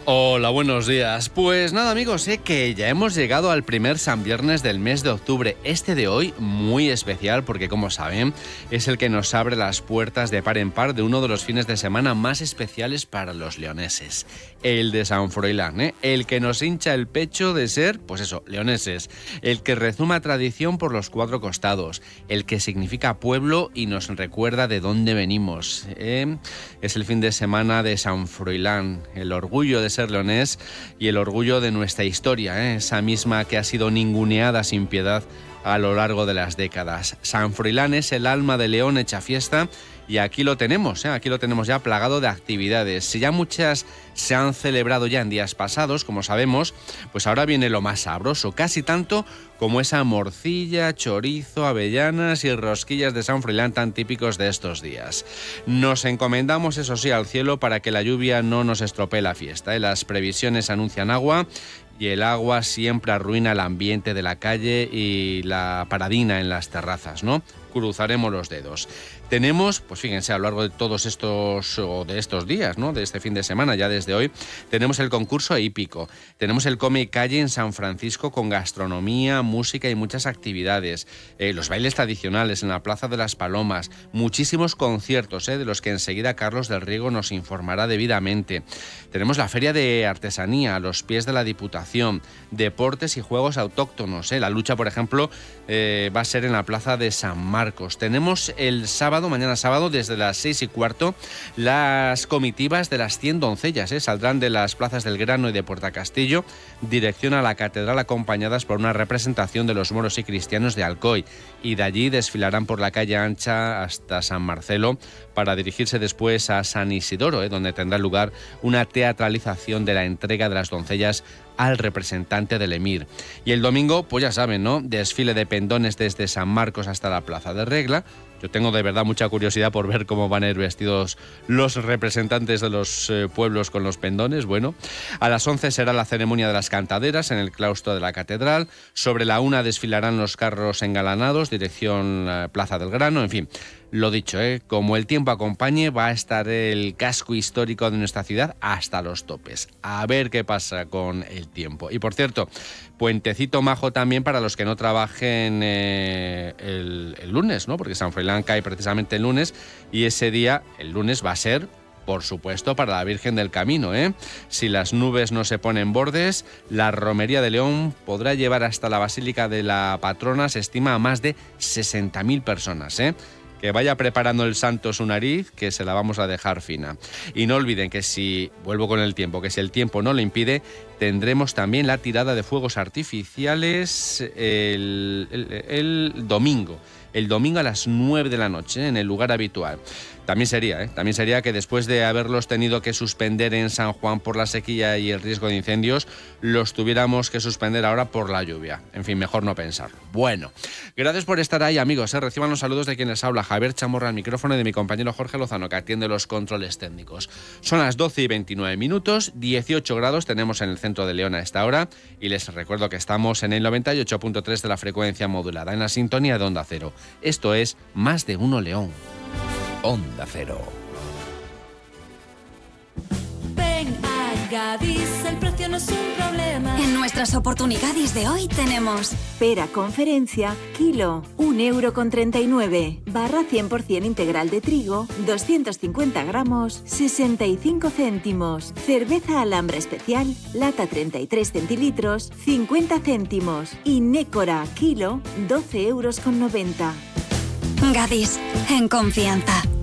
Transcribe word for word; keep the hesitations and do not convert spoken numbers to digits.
Hola, buenos días. Pues nada, amigos, sé que ya hemos llegado al primer San Viernes del mes de octubre. Este de hoy muy especial porque, como saben, es el que nos abre las puertas de par en par de uno de los fines de semana más especiales para los leoneses, el de San Froilán, ¿eh? El que nos hincha el pecho de ser, pues eso, leoneses, el que rezuma tradición por los cuatro costados, el que significa pueblo y nos recuerda de dónde venimos, ¿eh? Es el fin de semana de San Froilán, el orgullo de ser leonés y el orgullo de nuestra historia, ¿eh? Esa misma que ha sido ninguneada sin piedad a lo largo de las décadas. San Froilán es el alma de León hecha fiesta y aquí lo tenemos, ¿eh? Aquí lo tenemos ya plagado de actividades. Si ya muchas se han celebrado ya en días pasados, como sabemos, pues ahora viene lo más sabroso, casi tanto como esa morcilla, chorizo, avellanas y rosquillas de San Froilán tan típicos de estos días. Nos encomendamos, eso sí, al cielo para que la lluvia no nos estropee la fiesta, ¿eh? Las previsiones anuncian agua y el agua siempre arruina el ambiente de la calle y la paradina en las terrazas, ¿no? Cruzaremos los dedos. Tenemos, pues fíjense, a lo largo de todos estos, o de estos días, ¿no? De este fin de semana, ya desde hoy, tenemos el concurso hípico, tenemos el Come y Calle en San Francisco con gastronomía, música y muchas actividades, eh, los bailes tradicionales en la Plaza de las Palomas, muchísimos conciertos, eh, de los que enseguida Carlos del Riego nos informará debidamente. Tenemos la Feria de Artesanía a los pies de la Diputación, deportes y juegos autóctonos, eh, la lucha, por ejemplo, eh, va a ser en la Plaza de San Marcos. Tenemos el sábado, mañana sábado, desde las seis y cuarto, las comitivas de las cien doncellas, ¿eh? Saldrán de las plazas del Grano y de Puerta Castillo, dirección a la catedral, acompañadas por una representación de los moros y cristianos de Alcoy, y de allí desfilarán por la calle ancha hasta San Marcelo para dirigirse después a San Isidoro, ¿eh? Donde tendrá lugar una teatralización de la entrega de las doncellas al representante del emir. Y el domingo, pues ya saben, ¿no? Desfile de pendones desde San Marcos hasta la Plaza de Regla. Yo tengo de verdad mucha curiosidad por ver cómo van a ir vestidos los representantes de los eh, pueblos con los pendones. Bueno, a las once será la ceremonia de las cantaderas en el claustro de la catedral. Sobre la una desfilarán los carros engalanados, dirección eh, Plaza del Grano. En fin, lo dicho, ¿eh? Como el tiempo acompañe, va a estar el casco histórico de nuestra ciudad hasta los topes. A ver qué pasa con el tiempo. Y por cierto, puentecito majo también para los que no trabajen eh, el, el lunes, ¿no? Porque San Froilán cae precisamente el lunes y ese día, el lunes, va a ser, por supuesto, para la Virgen del Camino, ¿eh? Si las nubes no se ponen bordes, la Romería de León podrá llevar hasta la Basílica de la Patrona, se estima, a más de sesenta mil personas, ¿eh? Que vaya preparando el santo su nariz, que se la vamos a dejar fina. Y no olviden que si, vuelvo con el tiempo, que si el tiempo no lo impide, tendremos también la tirada de fuegos artificiales el, el, el domingo. El domingo a las nueve de la noche, en el lugar habitual. También sería, ¿eh? También sería que después de haberlos tenido que suspender en San Juan por la sequía y el riesgo de incendios, los tuviéramos que suspender ahora por la lluvia. En fin, mejor no pensarlo. Bueno, gracias por estar ahí, amigos, ¿eh? Reciban los saludos de quienes habla Javier Chamorra al micrófono y de mi compañero Jorge Lozano, que atiende los controles técnicos. Son las doce y veintinueve minutos, dieciocho grados tenemos en el centro de León a esta hora, y les recuerdo que estamos en el noventa y ocho punto tres de la frecuencia modulada, en la sintonía de Onda Cero. Esto es Más de Uno León. Onda Cero. Ven a Gadis, el precio no es un problema. En nuestras oportunidades de hoy tenemos pera conferencia, kilo, un euro con treinta y nueve. Barra cien por ciento integral de trigo, doscientos cincuenta gramos, sesenta y cinco céntimos. Cerveza Alhambra especial, lata treinta y tres centilitros, cincuenta céntimos. Y Nécora, kilo, doce euros con noventa. Gadis, en confianza.